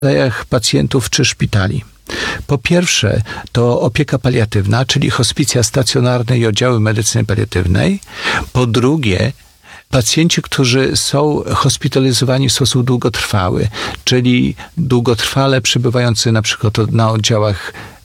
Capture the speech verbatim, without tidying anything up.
rodzajach pacjentów czy szpitali. Po pierwsze, to opieka paliatywna, czyli hospicja stacjonarne i oddziały medycyny paliatywnej. Po drugie, pacjenci, którzy są hospitalizowani w sposób długotrwały, czyli długotrwale przebywający na przykład na oddziałach